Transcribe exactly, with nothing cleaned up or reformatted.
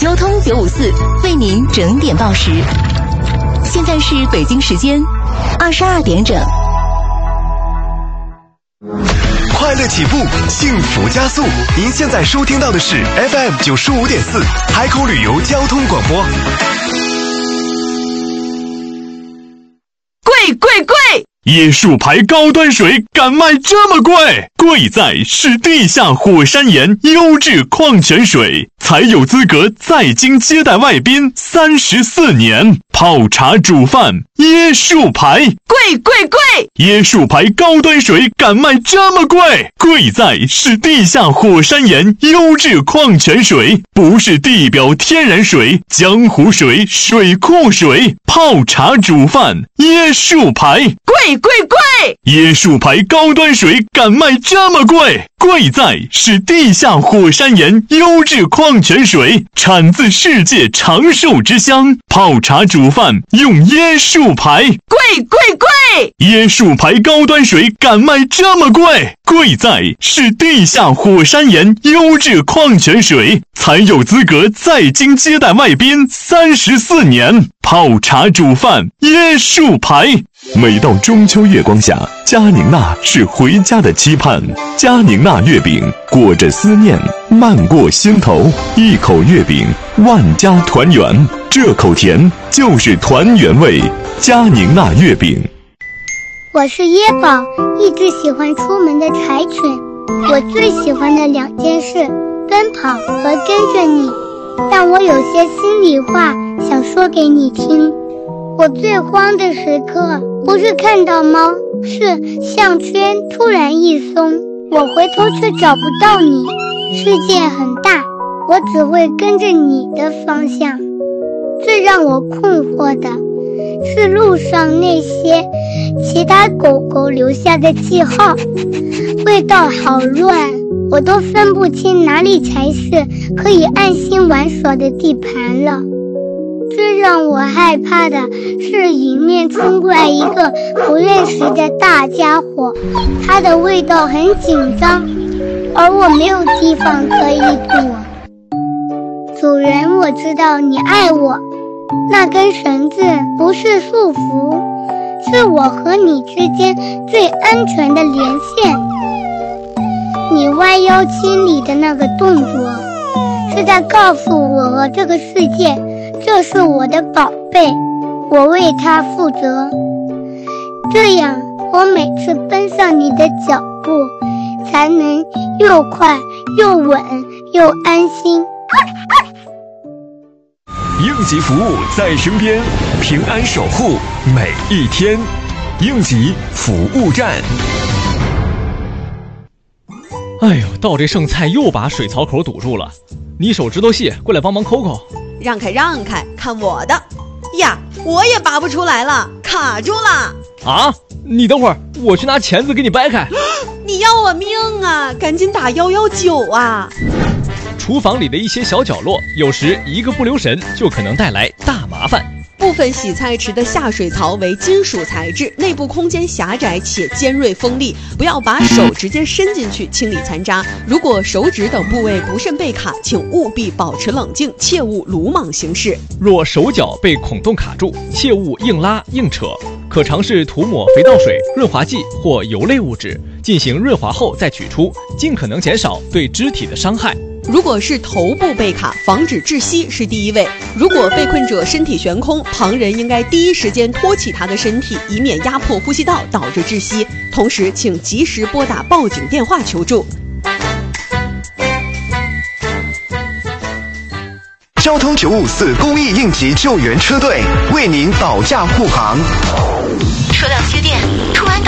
交通九五四为您整点报时。现在是北京时间二十二点整。 快乐起步，幸福加速。您现在收听到的是 F M 九十五点四海口旅游交通广播。 贵贵贵！ 椰树牌高端水敢卖这么贵？贵在是地下火山岩优质矿泉水，才有资格在京接待外宾三十四年。泡茶煮饭，椰树牌， 贵贵贵！ 椰树牌高端水敢卖这么贵？贵在是地下火山岩优质矿泉水，不是地表天然水、江湖水、水库水。泡茶煮饭，椰树牌， 贵贵贵！ 椰树牌高端水敢卖这么贵？贵在是地下火山岩优质矿泉水，产自世界长寿之乡。泡茶煮饭用椰树牌， 贵贵贵！ 椰树牌高端水敢卖这么贵？贵在是地下火山岩优质矿泉水，才有资格在京接待外宾三十四年。泡茶煮饭，椰树牌。每到中秋月光下，佳宁娜是回家的期盼。佳宁娜月饼裹着思念，漫过心头。一口月饼，万家团圆。这口甜就是团圆味。佳宁娜月饼。 我是椰宝，一直喜欢出门的柴犬。我最喜欢的两件事，奔跑和跟着你。但我有些心里话想说给你听。我最慌的时刻，不是看到猫，是项圈突然一松，我回头却找不到你。世界很大，我只会跟着你的方向。最让我困惑的是路上那些其他狗狗留下的记号，味道好乱，我都分不清哪里才是可以安心玩耍的地盘了。最让我害怕的是迎面冲过来一个不认识的大家伙，它的味道很紧张，而我没有地方可以躲。主人，我知道你爱我，那根绳子不是束缚，是我和你之间最安全的连线。你弯腰清理的那个动作，是在告诉我和这个世界，这是我的宝贝，我为它负责。这样，我每次奔上你的脚步，才能又快又稳又安心。 应急服务在身边，平安守护每一天。应急服务站。 哎呦，倒这剩菜又把水槽口堵住了，你手指头细，过来帮忙抠抠。 让开让开，看我的呀！我也拔不出来了，卡住了。 啊，你等会儿，我去拿钳子给你掰开。 你要我命啊，赶紧打一一九啊。 厨房里的一些小角落，有时一个不留神就可能带来大麻烦。 部分洗菜池的下水槽为金属材质，内部空间狭窄且尖锐锋利，不要把手直接伸进去清理残渣。如果手指等部位不慎被卡，请务必保持冷静，切勿鲁莽行事。 若手脚被孔洞卡住，切勿硬拉硬扯，可尝试涂抹肥皂水、润滑剂或油类物质，进行润滑后再取出，尽可能减少对肢体的伤害。 如果是头部被卡，防止窒息是第一位。如果被困者身体悬空，旁人应该第一时间托起他的身体，以免压迫呼吸道导致窒息。同时，请及时拨打报警电话求助。 交通九五四公益应急救援车队为您保驾护航。 车辆缺电，突然导